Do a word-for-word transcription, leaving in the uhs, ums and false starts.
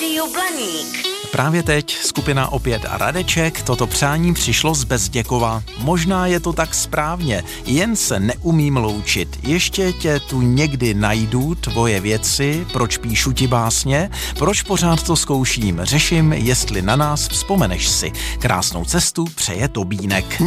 Rádio Blaník. Právě teď skupina Opět a Radeček, toto přání přišlo z Bezděkova. Možná je to tak správně, jen se neumím loučit. Ještě tě tu někdy najdu, tvoje věci, proč píšu ti básně, proč pořád to zkouším, řeším, jestli na nás vzpomeneš si. Krásnou cestu přeje Tobínek.